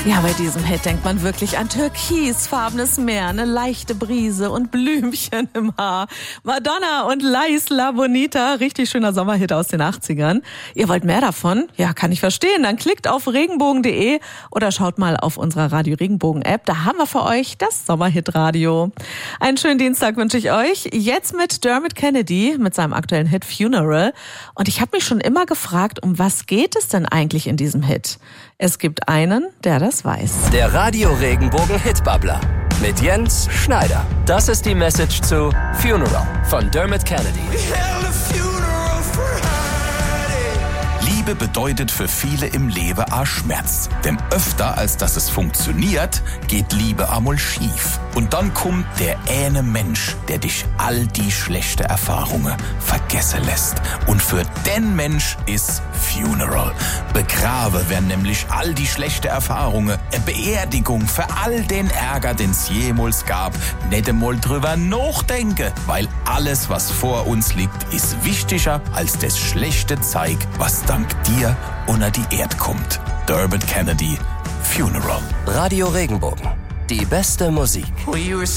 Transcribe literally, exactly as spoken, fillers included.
Ja, bei diesem Hit denkt man wirklich an türkisfarbenes Meer, eine leichte Brise und Blümchen im Haar. Madonna und Lais La Bonita, richtig schöner Sommerhit aus den achtzigern. Ihr wollt mehr davon? Ja, kann ich verstehen. Dann klickt auf regenbogen punkt de oder schaut mal auf unserer Radio Regenbogen App. Da haben wir für euch das Sommerhit-Radio. Einen schönen Dienstag wünsche ich euch. Jetzt mit Dermot Kennedy mit seinem aktuellen Hit Funeral. Und ich habe mich schon immer gefragt, um was geht es denn eigentlich in diesem Hit? Es gibt einen, der das weiß. Der Radio Regenbogen Hitbubbler mit Jens Schneider. Das ist die Message zu Funeral von Dermot Kennedy. Liebe bedeutet für viele im Leben auch Schmerz. Denn öfter als dass es funktioniert, geht Liebe einmal schief. Und dann kommt der eine Mensch, der dich all die schlechte Erfahrungen vergessen lässt. Und für den Mensch ist Funeral. Begrabe werden nämlich all die schlechte Erfahrungen, eine Beerdigung für all den Ärger, den es jemals gab. Nicht einmal drüber nachdenken, weil alles, was vor uns liegt, ist wichtiger als das schlechte Zeug, was dank dir unter die Erde kommt. Dermot Kennedy, Funeral. Radio Regenbogen. Die beste Musik. Well, you were